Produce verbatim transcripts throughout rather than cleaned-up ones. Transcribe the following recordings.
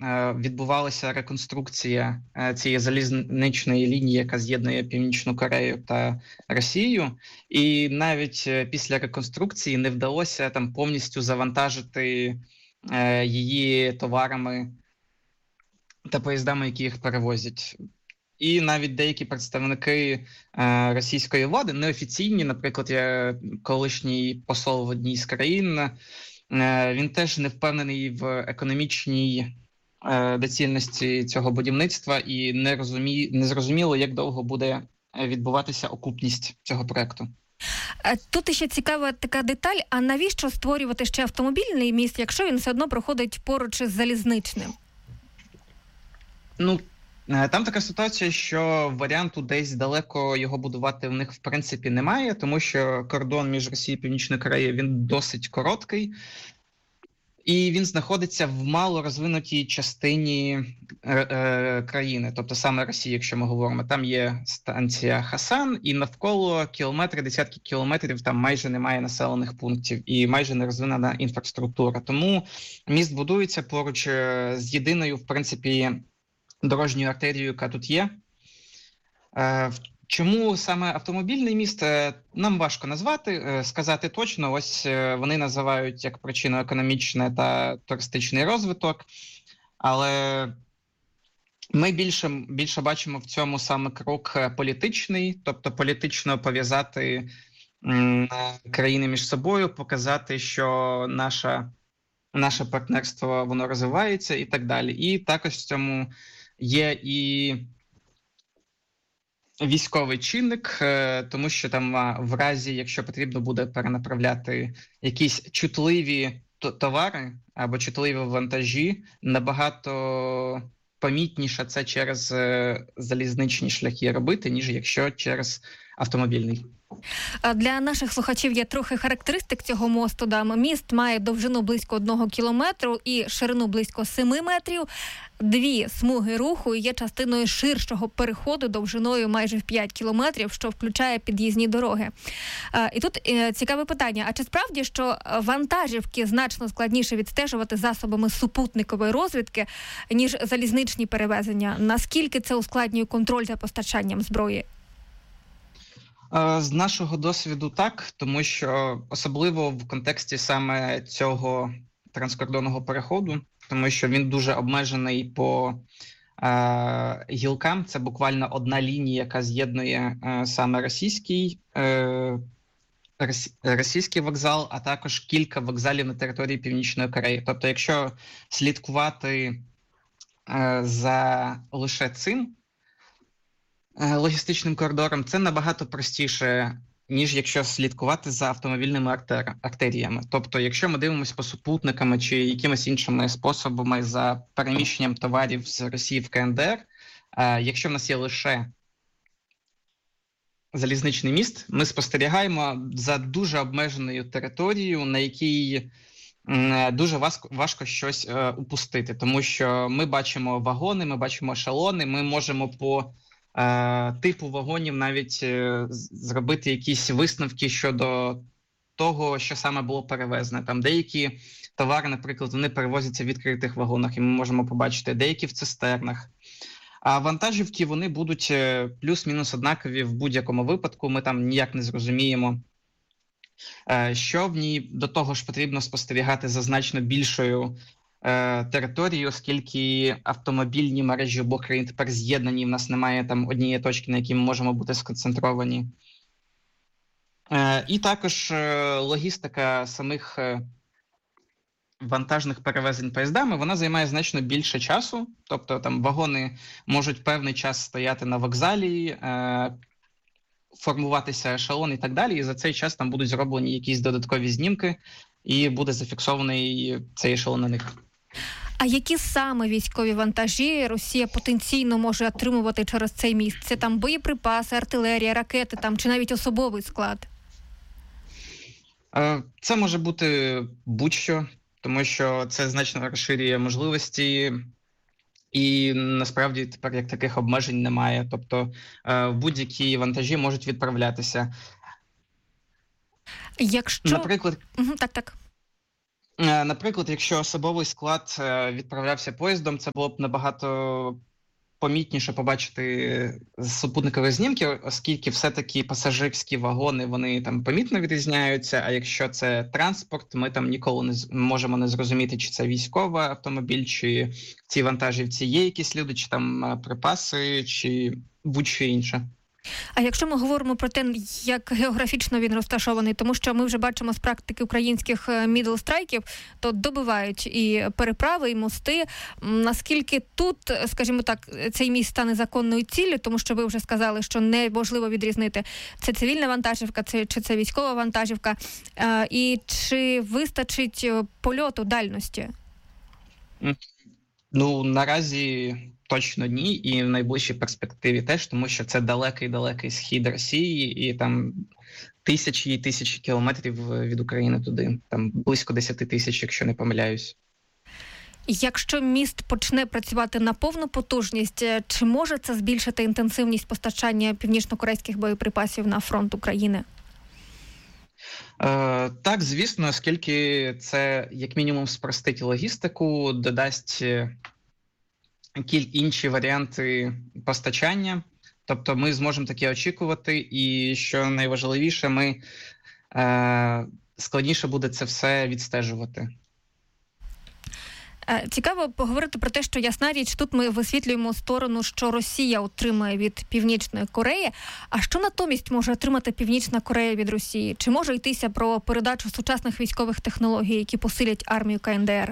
відбувалася реконструкція цієї залізничної лінії, яка з'єднує Північну Корею та Росію. І навіть після реконструкції не вдалося там повністю завантажити її товарами та поїздами, які їх перевозять. І навіть деякі представники е, російської влади, неофіційні, наприклад, я колишній посол в одній з країн, е, він теж не впевнений в економічній е, доцільності цього будівництва і не, розумі, не зрозуміло, як довго буде відбуватися окупність цього проекту. Тут ще цікава така деталь, а навіщо створювати ще автомобільний міст, якщо він все одно проходить поруч із залізничним? Ну, там така ситуація, що варіанту десь далеко його будувати в них в принципі немає, тому що кордон між Росією і Північною Кореєю, він досить короткий. І він знаходиться в мало розвинутій частині е, е, країни, тобто саме Росії, якщо ми говоримо. Там є станція Хасан, і навколо кілометри, десятки кілометрів там майже немає населених пунктів і майже не розвинена інфраструктура. Тому міст будується поруч з єдиною, в принципі, дорожньою артерією, яка тут є. Е, Чому саме автомобільний міст, нам важко назвати, сказати точно. Ось вони називають як причину економічний та туристичний розвиток, але ми більше, більше бачимо в цьому саме крок політичний, тобто політично пов'язати м, країни між собою, показати, що наша, наше партнерство, воно розвивається і так далі. І також в цьому є і військовий чинник, тому що там в разі, якщо потрібно буде перенаправляти якісь чутливі товари або чутливі вантажі, набагато помітніше це через залізничні шляхи робити, ніж якщо через автомобільний. Для наших слухачів є трохи характеристик цього мосту. Міст має довжину близько одного кілометру і ширину близько семи метрів. Дві смуги руху є частиною ширшого переходу довжиною майже в п'ять кілометрів, що включає під'їзні дороги. І тут цікаве питання. А чи справді, що вантажівки значно складніше відстежувати засобами супутникової розвідки, ніж залізничні перевезення? Наскільки це ускладнює контроль за постачанням зброї? З нашого досвіду так, тому що особливо в контексті саме цього транскордонного переходу, тому що він дуже обмежений по е, гілкам. Це буквально одна лінія, яка з'єднує е, саме російський, е, російський вокзал, а також кілька вокзалів на території Північної Кореї. Тобто, якщо слідкувати е, за лише цим логістичним коридором, це набагато простіше, ніж якщо слідкувати за автомобільними артер... артеріями. Тобто, якщо ми дивимося по супутниками чи якимись іншими способами за переміщенням товарів з Росії в КНДР, е, якщо в нас є лише залізничний міст, ми спостерігаємо за дуже обмеженою територією, на якій е, дуже важко, важко щось е, упустити, тому що ми бачимо вагони, ми бачимо ешелони, ми можемо по типу вагонів навіть зробити якісь висновки щодо того, що саме було перевезене. Там деякі товари, наприклад, вони перевозяться в відкритих вагонах, і ми можемо побачити, деякі в цистернах. А вантажівки, вони будуть плюс-мінус однакові в будь-якому випадку, ми там ніяк не зрозуміємо, що в ній. До того ж потрібно спостерігати за значно більшою території, оскільки автомобільні мережі обох країн тепер з'єднані, в нас немає там однієї точки, на якій ми можемо бути сконцентровані. І також логістика самих вантажних перевезень поїздами, вона займає значно більше часу, тобто там вагони можуть певний час стояти на вокзалі, формуватися ешелон і так далі, і за цей час там будуть зроблені якісь додаткові знімки, і буде зафіксований цей ешелон на них. А які саме військові вантажі Росія потенційно може отримувати через цей міст? Це там боєприпаси, артилерія, ракети там, чи навіть особовий склад? Це може бути будь-що, тому що це значно розширює можливості, і насправді тепер як таких обмежень немає. Тобто будь-які вантажі можуть відправлятися. Якщо... Наприклад, угу, так, так. Наприклад, якщо особовий склад відправлявся поїздом, це було б набагато помітніше побачити супутникові знімки, оскільки все-таки пасажирські вагони, вони там помітно відрізняються, а якщо це транспорт, ми там ніколи не можемо не зрозуміти, чи це військовий автомобіль, чи в цій вантажівці є якісь люди, чи там припаси, чи будь-що інше. А якщо ми говоримо про те, як географічно він розташований, тому що ми вже бачимо з практики українських мідл-страйків, то добивають і переправи, і мости. Наскільки тут, скажімо так, цей міст стане законною ціллю, тому що ви вже сказали, що неможливо відрізнити, це цивільна вантажівка, це, чи це військова вантажівка, і чи вистачить польоту, дальності? Ну, наразі точно ні, і в найближчій перспективі теж, тому що це далекий-далекий схід Росії, і там тисячі і тисячі кілометрів від України туди, там близько десять тисяч, якщо не помиляюсь. Якщо міст почне працювати на повну потужність, чи може це збільшити інтенсивність постачання північно-корейських боєприпасів на фронт України? Е, так, звісно, оскільки це, як мінімум, спростить логістику, додасть кілька інші варіанти постачання. Тобто ми зможемо таке очікувати, і, що найважливіше, ми е, складніше буде це все відстежувати. Цікаво поговорити про те, що, ясна річ, тут ми висвітлюємо сторону, що Росія отримає від Північної Кореї. А що натомість може отримати Північна Корея від Росії? Чи може йтися про передачу сучасних військових технологій, які посилять армію КНДР?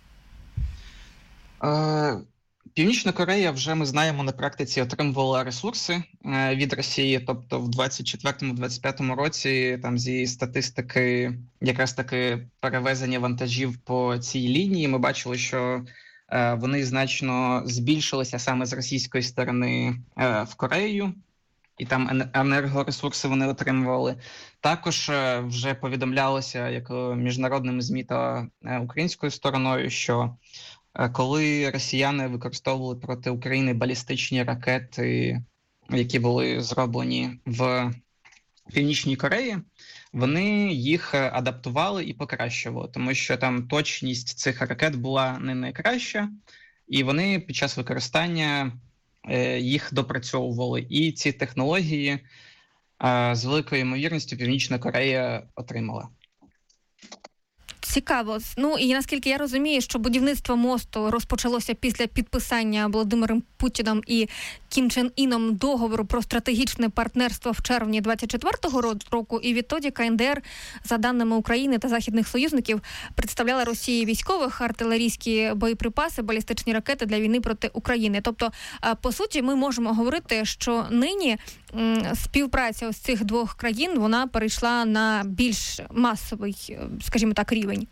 Е, Північна Корея, вже ми знаємо, на практиці отримувала ресурси е, від Росії. Тобто в двадцять четвертому - двадцять п'ятому році, там зі статистики, якраз таки перевезення вантажів по цій лінії, ми бачили, що е, вони значно збільшилися саме з російської сторони е, в Корею. І там енергоресурси вони отримували. Також е, вже повідомлялося як міжнародними ЗМІ та е, українською стороною, що коли росіяни використовували проти України балістичні ракети, які були зроблені в Північній Кореї, вони їх адаптували і покращували, тому що там точність цих ракет була не найкраща, і вони під час використання їх допрацьовували. І ці технології з великою ймовірністю Північна Корея отримала. Цікаво. Ну і наскільки я розумію, що будівництво мосту розпочалося після підписання Володимиром Путіним і Кім Чен Іном договору про стратегічне партнерство в червні двадцять четвертого року, і відтоді КНДР, за даними України та західних союзників, представляла Росії військових, артилерійські боєприпаси, балістичні ракети для війни проти України. Тобто, по суті, ми можемо говорити, що нині співпраця ось цих двох країн, вона перейшла на більш масовий, скажімо так, рівень.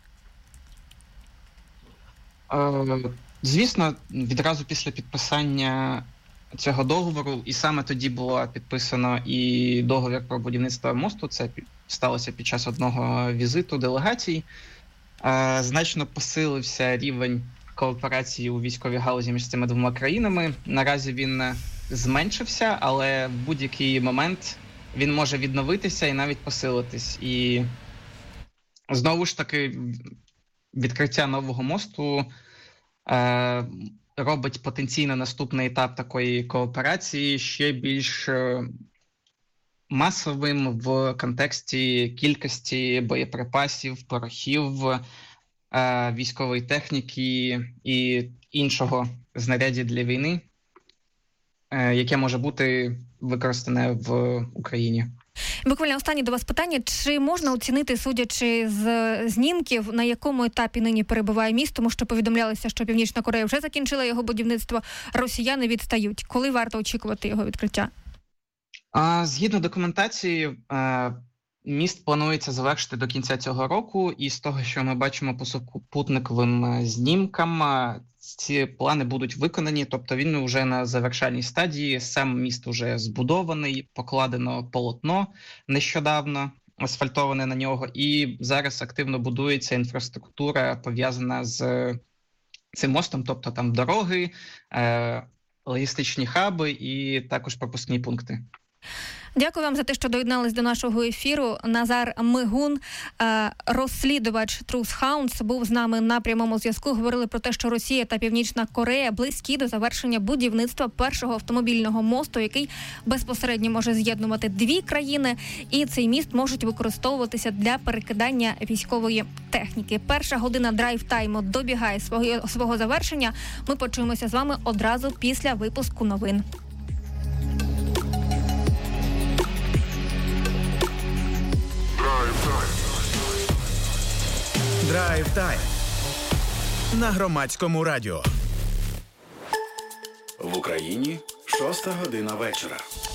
Звісно, відразу після підписання цього договору, і саме тоді було підписано і договір про будівництво мосту, це сталося під час одного візиту делегацій, значно посилився рівень кооперації у військовій галузі між цими двома країнами. Наразі він зменшився, але в будь-який момент він може відновитися і навіть посилитись. І знову ж таки, відкриття нового мосту е, робить потенційно наступний етап такої кооперації ще більш е, масовим в контексті кількості боєприпасів, порохів, е, військової техніки і іншого знаряддя для війни, е, яке може бути використане в Україні. Буквально останнє до вас питання. Чи можна оцінити, судячи з знімків, на якому етапі нині перебуває міст, тому що повідомлялося, що Північна Корея вже закінчила його будівництво, росіяни відстають. Коли варто очікувати його відкриття? А, згідно документації, міст планується завершити до кінця цього року, і з того, що ми бачимо по супутниковим знімкам, ці плани будуть виконані, тобто він вже на завершальній стадії, сам міст вже збудований, покладено полотно нещодавно, асфальтоване на нього, і зараз активно будується інфраструктура, пов'язана з цим мостом, тобто там дороги, логістичні хаби і також пропускні пункти. Дякую вам за те, що доєднались до нашого ефіру. Назар Мигун, розслідувач Truth Hounds, був з нами на прямому зв'язку. Говорили про те, що Росія та Північна Корея близькі до завершення будівництва першого автомобільного мосту, який безпосередньо може з'єднувати дві країни. І цей міст можуть використовуватися для перекидання військової техніки. Перша година драйв-тайму добігає свого, свого завершення. Ми почуємося з вами одразу після випуску новин. Драйв-тайм на Громадському радіо. В Україні шоста година вечора.